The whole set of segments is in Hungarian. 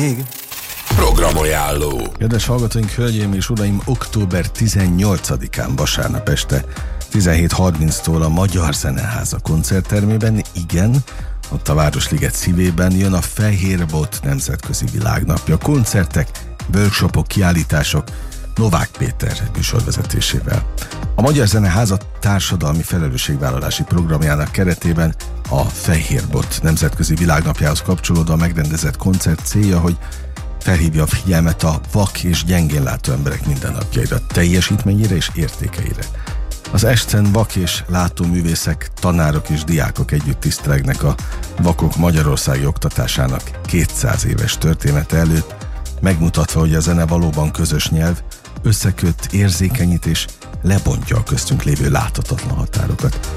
Programajánló. Kedves hallgatóink, hölgyeim és uraim, október 18-án vasárnap este 17:30-tól a Magyar Zeneháza koncerttermében, igen, ott a Városliget szívében jön a Fehér Bot nemzetközi világnapja. Koncertek, workshopok, kiállítások Novák Péter műsorvezetésével. A Magyar Zeneháza társadalmi felelősségvállalási programjának keretében a Fehér Bot nemzetközi világnapjához kapcsolódva megrendezett koncert célja, hogy felhívja a figyelmet a vak és gyengénlátó emberek mindennapjaira, teljesítményére és értékeire. Az esten vak és látóművészek, tanárok és diákok együtt tisztelegnek a vakok magyarországi oktatásának 200 éves története előtt, megmutatva, hogy a zene valóban közös nyelv, összeköt, érzékenyít és lebontja a köztünk lévő láthatatlan határokat.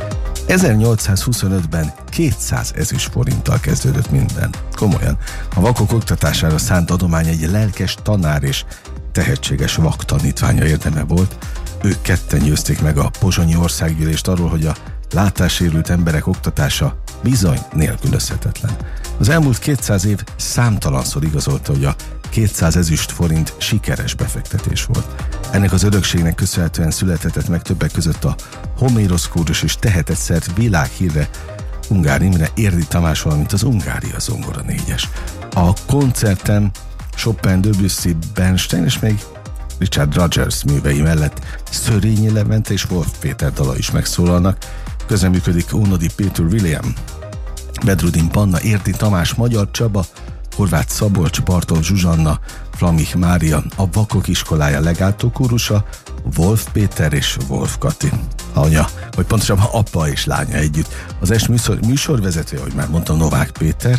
1825-ben 200 ezüst forinttal kezdődött minden. Komolyan, a vakok oktatására szánt adomány egy lelkes tanár és tehetséges vak tanítványa érdeme volt. Ők ketten győzték meg a pozsonyi országgyűlést arról, hogy a látássérült emberek oktatása bizony nélkülözhetetlen. Az elmúlt 200 év számtalanszor igazolta, hogy a 200 ezüst forint sikeres befektetés volt. Ennek az örökségnek köszönhetően született meg többek között a Homérosz kórus és tehetett szert világhírre Ungár Imre, Érdi Tamás, valamint az Ungária zongora négyes. A koncerten Chopin, Debussy, Bernstein és még Richard Rodgers művei mellett Szörényi Levente és Wolf Péter dala is megszólalnak. Közreműködik Ónodi Péter William, Bedrudin Panna, Érdi Tamás, Magyar Csaba, Horváth Szabolcs, Bartol Zsuzsanna, Flamich Mária, a Vakok Iskolája legáltó kórusa, Wolf Péter és Wolf Kati. Anya, vagy pontosabban apa és lánya együtt. Az est műsorvezetője, ahogy már mondtam, Novák Péter.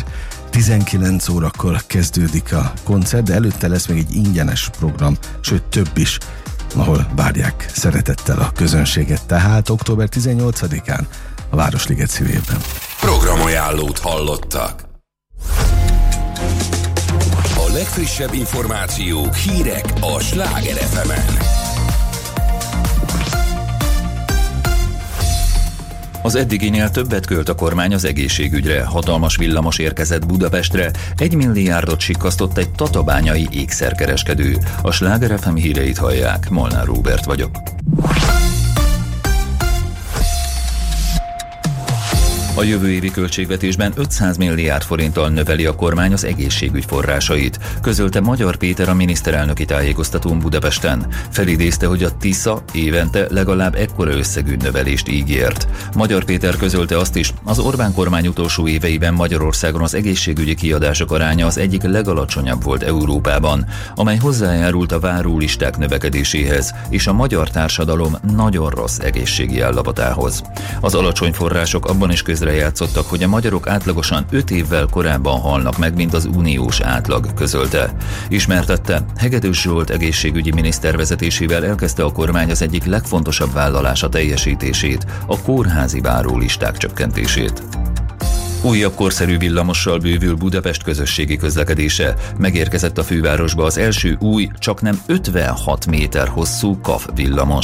19 órakor kezdődik a koncert, de előtte lesz még egy ingyenes program, sőt több is, ahol várják szeretettel a közönséget. Tehát október 18-án a Városliget szívében. Programajánlót hallottak. A legfrissebb információk, hírek a Sláger FM-en. Az eddiginél többet költ a kormány az egészségügyre. Hatalmas villamos érkezett Budapestre, 1 milliárdot sikkasztott egy tatabányai ékszerkereskedő. A Sláger FM híreit hallják, Molnár Róbert vagyok. A jövő évi költségvetésben 500 milliárd forinttal növeli a kormány az egészségügy forrásait, közölte Magyar Péter a miniszterelnöki tájékoztatón Budapesten. Felidézte, hogy a Tisza évente legalább ekkora összegű növelést ígért. Magyar Péter közölte azt is, az Orbán kormány utolsó éveiben Magyarországon az egészségügyi kiadások aránya az egyik legalacsonyabb volt Európában, amely hozzájárult a várólisták növekedéséhez és a magyar társadalom nagyon rossz egészségi állapotához. Az alacsony források abban is játszottak, hogy a magyarok átlagosan 5 évvel korábban halnak meg, mint az uniós átlag, közölte. Ismertette, Hegedűs Zsolt egészségügyi miniszter vezetésével elkezdte a kormány az egyik legfontosabb vállalása teljesítését, a kórházi várólisták csökkentését. Újabb korszerű villamossal bővül Budapest közösségi közlekedése. Megérkezett a fővárosba az első új, csaknem 56 méter hosszú KAF villamos.